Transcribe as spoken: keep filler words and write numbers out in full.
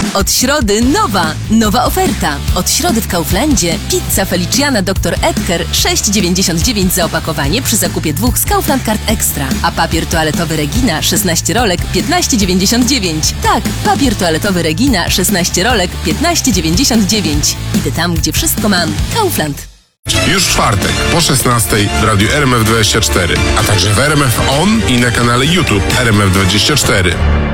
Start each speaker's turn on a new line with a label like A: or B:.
A: Od środy nowa, nowa oferta. Od środy w Kauflandzie pizza Feliciana doktor Edgar sześć dziewięćdziesiąt dziewięć za opakowanie przy zakupie dwóch z Kaufland Card Extra. A papier toaletowy Regina szesnaście rolek piętnaście dziewięćdziesiąt dziewięć. Tak, papier toaletowy Regina szesnaście rolek piętnaście dziewięćdziesiąt dziewięć. Idę tam, gdzie wszystko mam. Kaufland.
B: Już w czwartek po szesnastej w radiu R M F dwadzieścia cztery, a także w R M F On i na kanale YouTube R M F dwadzieścia cztery.